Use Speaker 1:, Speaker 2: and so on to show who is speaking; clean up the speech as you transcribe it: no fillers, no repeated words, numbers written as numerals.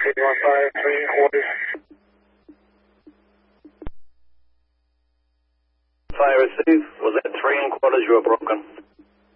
Speaker 1: 5, 3 quarters.
Speaker 2: Fire receive. Was that 3 1/4 you were broken?